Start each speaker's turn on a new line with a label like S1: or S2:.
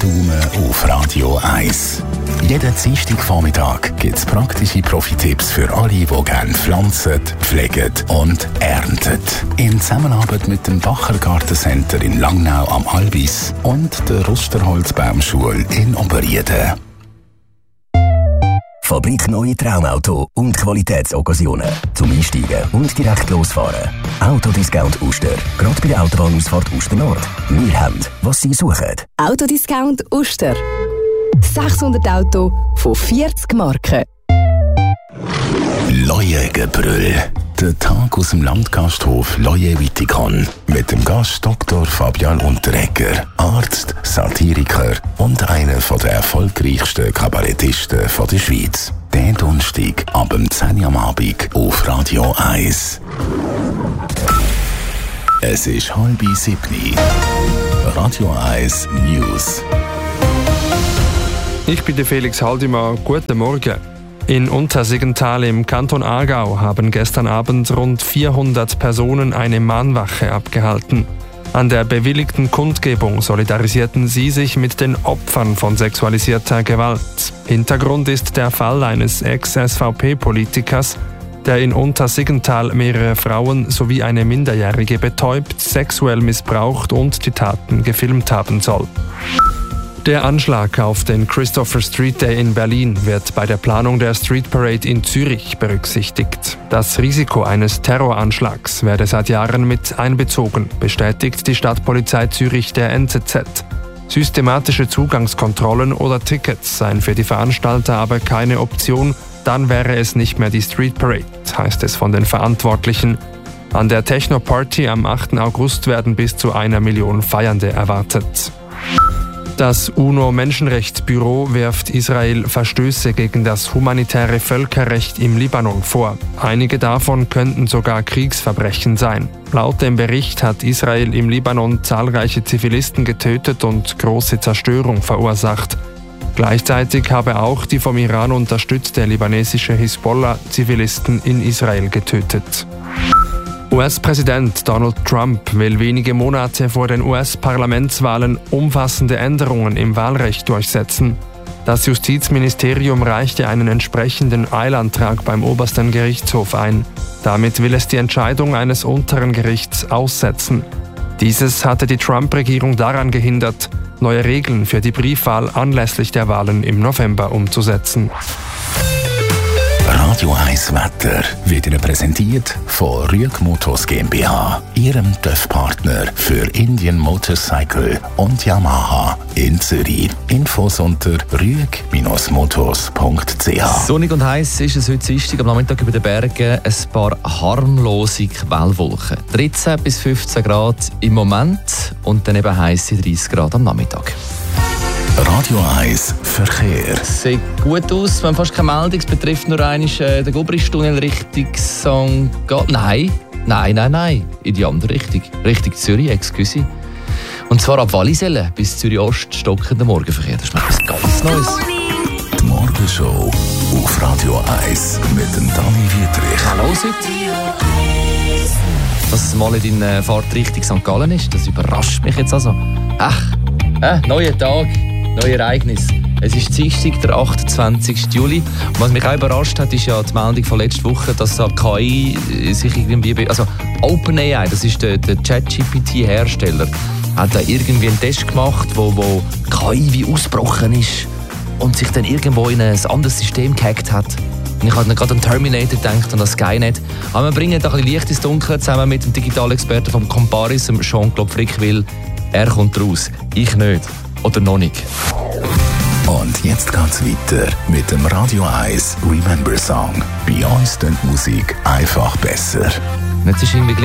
S1: Daumen auf Radio 1. Jeden Dienstagvormittag gibt es praktische Profi-Tipps für alle, die gerne pflanzen, pflegen und ernten. In Zusammenarbeit mit dem Bacher Gartencenter in Langnau am Albis und der Rusterholzbaumschule in Oberrieden.
S2: Fabrik Neue Traumauto und Qualitätsoccasionen. Zum Einsteigen und direkt losfahren. Autodiscount Uster. Gerade bei der Autobahnausfahrt Uster Nord. Wir haben, was Sie suchen.
S3: Autodiscount Uster. 600 Autos von 40 Marken.
S1: Leuengebrüll. Der Tag aus dem Landgasthof Leue-Wittikon mit dem Gast Dr. Fabian Unterreger, Arzt, Satiriker und einer der erfolgreichsten Kabarettisten der Schweiz. Den Donnerstag ab 10 Uhr am Abend auf Radio 1. Es ist 6:30. Radio 1 News.
S4: Ich bin der Felix Haldimann. Guten Morgen. In Untersiggenthal im Kanton Aargau haben gestern Abend rund 400 Personen eine Mahnwache abgehalten. An der bewilligten Kundgebung solidarisierten sie sich mit den Opfern von sexualisierter Gewalt. Hintergrund ist der Fall eines Ex-SVP-Politikers, der in Untersiggenthal mehrere Frauen sowie eine Minderjährige betäubt, sexuell missbraucht und die Taten gefilmt haben soll. Der Anschlag auf den Christopher Street Day in Berlin wird bei der Planung der Street Parade in Zürich berücksichtigt. Das Risiko eines Terroranschlags werde seit Jahren mit einbezogen, bestätigt die Stadtpolizei Zürich der NZZ. Systematische Zugangskontrollen oder Tickets seien für die Veranstalter aber keine Option, dann wäre es nicht mehr die Street Parade, heißt es von den Verantwortlichen. An der Techno-Party am 8. August werden bis zu 1 Million Feiernde erwartet. Das UNO-Menschenrechtsbüro wirft Israel Verstöße gegen das humanitäre Völkerrecht im Libanon vor. Einige davon könnten sogar Kriegsverbrechen sein. Laut dem Bericht hat Israel im Libanon zahlreiche Zivilisten getötet und große Zerstörung verursacht. Gleichzeitig habe auch die vom Iran unterstützte libanesische Hisbollah Zivilisten in Israel getötet. US-Präsident Donald Trump will wenige Monate vor den US-Parlamentswahlen umfassende Änderungen im Wahlrecht durchsetzen. Das Justizministerium reichte einen entsprechenden Eilantrag beim obersten Gerichtshof ein. Damit will es die Entscheidung eines unteren Gerichts aussetzen. Dieses hatte die Trump-Regierung daran gehindert, neue Regeln für die Briefwahl anlässlich der Wahlen im November umzusetzen.
S1: Radio 1 Wetter wird Ihnen präsentiert von Rüeg Motors GmbH, Ihrem TÜV-Partner für Indian Motorcycle und Yamaha in Zürich. Infos unter rüeg-motors.ch.
S5: Sonnig und heiß ist es heute Dienstag, am Nachmittag über den Bergen ein paar harmlose Quellwolken. 13 bis 15 Grad im Moment und dann eben heisse 30 Grad am Nachmittag.
S1: Radio 1 Verkehr.
S5: Sieht gut aus, wir haben fast keine Meldung. Es betrifft nur einmal den Gobristunnel Richtung St. Gallen. Nein. In die andere Richtung. Richtung Zürich, excuse. Und zwar ab Wallisellen bis Zürich-Ost stockender Morgenverkehr. Das ist etwas ganz Neues.
S1: Die Morgenshow auf Radio 1 mit dem Dani Wietrich.
S5: Hallo, Süd. Dass es mal in deiner Fahrt Richtung St. Gallen ist, das überrascht mich jetzt also. Neuer Tag. Neues Ereignis. Es ist Dienstag, der 28. Juli. Und was mich auch überrascht hat, ist ja die Meldung von letzter Woche, dass KI sich irgendwie... Also OpenAI, das ist der ChatGPT-Hersteller, hat da irgendwie einen Test gemacht, wo KI wie ausgebrochen ist und sich dann irgendwo in ein anderes System gehackt hat. Und ich habe gerade an Terminator gedacht und an Skynet. Aber wir bringen da ein bisschen Licht ins Dunkel zusammen mit dem Digitalexperten vom Comparis, Jean-Claude Frickville. Er kommt raus, ich nicht. Oder noch nicht.
S1: Und jetzt geht's weiter mit dem Radio 1 Remember Song. Bei uns klingt Musik einfach besser.
S5: Jetzt ist irgendwie